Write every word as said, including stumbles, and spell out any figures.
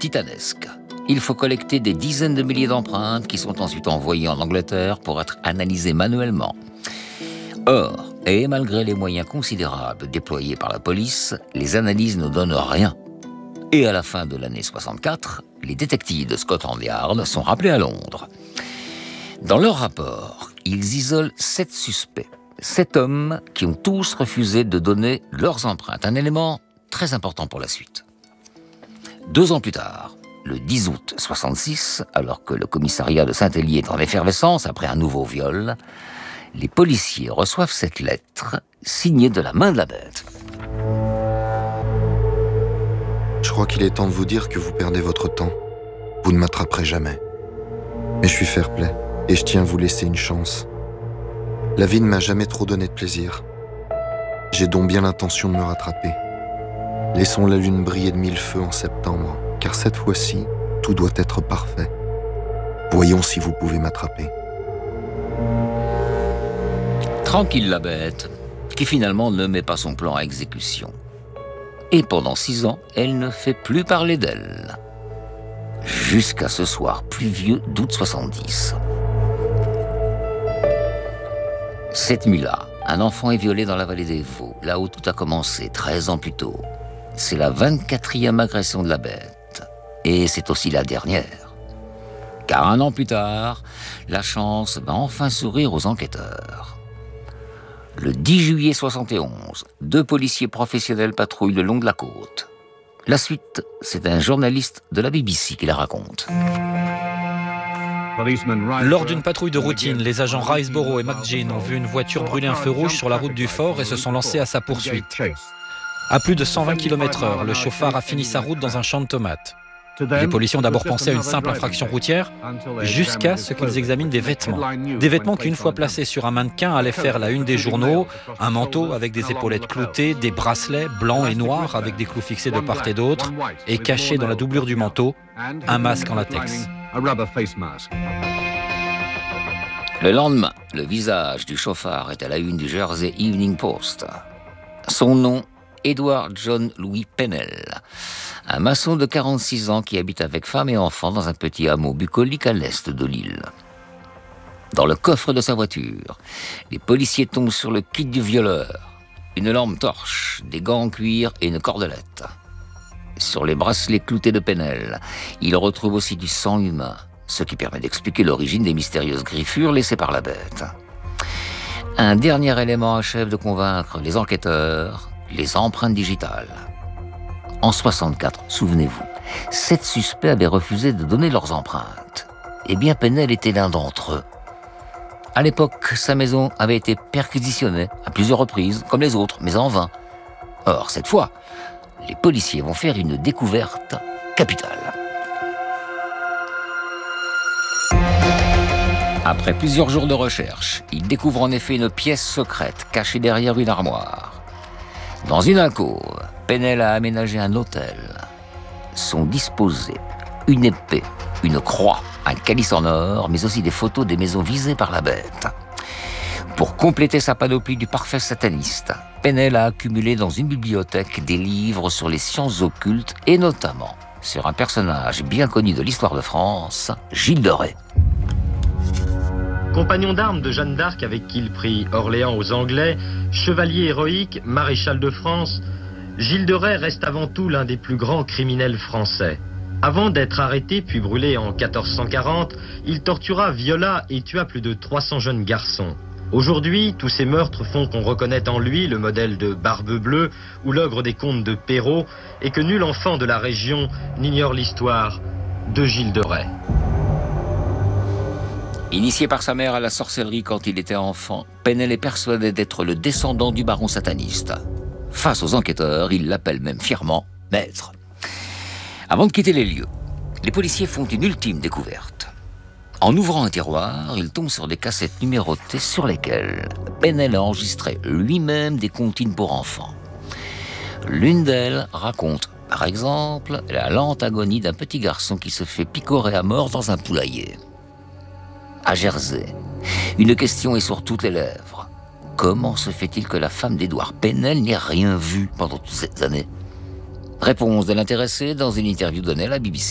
titanesque. Il faut collecter des dizaines de milliers d'empreintes qui sont ensuite envoyées en Angleterre pour être analysées manuellement. Or, et malgré les moyens considérables déployés par la police, les analyses ne donnent rien. Et à la fin de l'année soixante-quatre, les détectives de Scotland Yard sont rappelés à Londres. Dans leur rapport, ils isolent sept suspects, sept hommes qui ont tous refusé de donner leurs empreintes, un élément très important pour la suite. Deux ans plus tard, le dix août soixante-six, alors que le commissariat de Saint-Hélier est en effervescence après un nouveau viol, les policiers reçoivent cette lettre signée de la main de la bête. Je crois qu'il est temps de vous dire que vous perdez votre temps. Vous ne m'attraperez jamais. Mais je suis fair-play et je tiens à vous laisser une chance. La vie ne m'a jamais trop donné de plaisir. J'ai donc bien l'intention de me rattraper. Laissons la lune briller de mille feux en septembre, car cette fois-ci, tout doit être parfait. Voyons si vous pouvez m'attraper. Tranquille la bête, qui finalement ne met pas son plan à exécution. Et pendant six ans, elle ne fait plus parler d'elle. Jusqu'à ce soir pluvieux d'août soixante-dix. Cette nuit-là, un enfant est violé dans la vallée des Vaux, là où tout a commencé, treize ans plus tôt. C'est la vingt-quatrième agression de la bête. Et c'est aussi la dernière. Car un an plus tard, la chance va enfin sourire aux enquêteurs. Le dix juillet soixante et onze, deux policiers professionnels patrouillent le long de la côte. La suite, c'est un journaliste de la B B C qui la raconte. Lors d'une patrouille de routine, les agents Riceboro et McGinn ont vu une voiture brûler un feu rouge sur la route du fort et se sont lancés à sa poursuite. À plus de cent vingt kilomètres heure, le chauffard a fini sa route dans un champ de tomates. Les policiers ont d'abord pensé à une simple infraction routière, jusqu'à ce qu'ils examinent des vêtements. Des vêtements qui, une fois placés sur un mannequin, allaient faire la une des journaux, un manteau avec des épaulettes cloutées, des bracelets blancs et noirs avec des clous fixés de part et d'autre, et caché dans la doublure du manteau, un masque en latex. Le lendemain, le visage du chauffard est à la une du Jersey Evening Post. Son nom, Edward John Louis Pennell, un maçon de quarante-six ans qui habite avec femme et enfants dans un petit hameau bucolique à l'est de l'île. Dans le coffre de sa voiture, les policiers tombent sur le kit du violeur, une lampe torche, des gants en cuir et une cordelette. Sur les bracelets cloutés de Pennell, ils retrouvent aussi du sang humain, ce qui permet d'expliquer l'origine des mystérieuses griffures laissées par la bête. Un dernier élément achève de convaincre les enquêteurs, les empreintes digitales. En soixante-quatre, souvenez-vous, sept suspects avaient refusé de donner leurs empreintes. Eh bien, Pennell était l'un d'entre eux. À l'époque, sa maison avait été perquisitionnée à plusieurs reprises, comme les autres, mais en vain. Or, cette fois, les policiers vont faire une découverte capitale. Après plusieurs jours de recherche, ils découvrent en effet une pièce secrète cachée derrière une armoire. Dans une alcôve, Pennell a aménagé un autel. Sont disposés une épée, une croix, un calice en or, mais aussi des photos des maisons visées par la bête. Pour compléter sa panoplie du parfait sataniste, Pennell a accumulé dans une bibliothèque des livres sur les sciences occultes et notamment sur un personnage bien connu de l'histoire de France, Gilles de Rais. Compagnon d'armes de Jeanne d'Arc avec qui il prit Orléans aux Anglais, chevalier héroïque, maréchal de France, Gilles de Rais reste avant tout l'un des plus grands criminels français. Avant d'être arrêté puis brûlé en quatorze cent quarante, il tortura, viola et tua plus de trois cents jeunes garçons. Aujourd'hui, tous ces meurtres font qu'on reconnaît en lui le modèle de Barbe Bleue ou l'ogre des contes de Perrault et que nul enfant de la région n'ignore l'histoire de Gilles de Rais. Initié par sa mère à la sorcellerie quand il était enfant, Pennell est persuadé d'être le descendant du baron sataniste. Face aux enquêteurs, il l'appelle même fièrement « maître ». Avant de quitter les lieux, les policiers font une ultime découverte. En ouvrant un tiroir, ils tombent sur des cassettes numérotées sur lesquelles Pennell a enregistré lui-même des comptines pour enfants. L'une d'elles raconte, par exemple, la lente agonie d'un petit garçon qui se fait picorer à mort dans un poulailler. À Jersey, une question est sur toutes les lèvres. Comment se fait-il que la femme d'Edward Pennell n'ait rien vu pendant toutes ces années ? Réponse de l'intéressé dans une interview donnée à la B B C.